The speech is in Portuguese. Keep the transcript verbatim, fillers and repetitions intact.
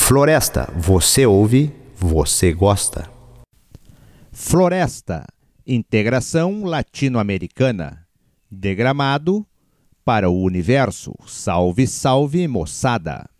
Floresta, você ouve, você gosta. Floresta, integração latino-americana. De Gramado para o universo. Salve, salve, moçada!